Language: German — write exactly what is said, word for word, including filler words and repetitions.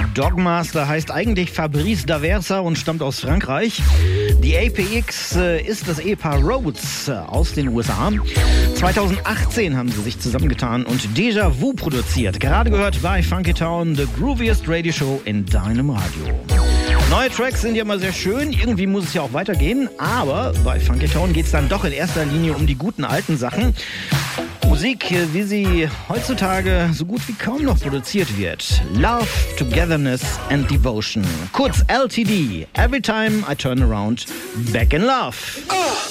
Dogmaster heißt eigentlich Fabrice D'Aversa und stammt aus Frankreich. Die A P X äh, ist das Ehepaar Rhodes äh, aus den U S A. zweitausendachtzehn haben sie sich zusammengetan und Déjà Vu produziert. Gerade gehört bei Funky Town, the grooviest Radio Show in deinem Radio. Neue Tracks sind ja immer sehr schön, irgendwie muss es ja auch weitergehen, aber bei Funky Town geht es dann doch in erster Linie um die guten alten Sachen. Musik, wie sie heutzutage so gut wie kaum noch produziert wird. Love, Togetherness and Devotion. Kurz L T D. Every time I turn around, back in love.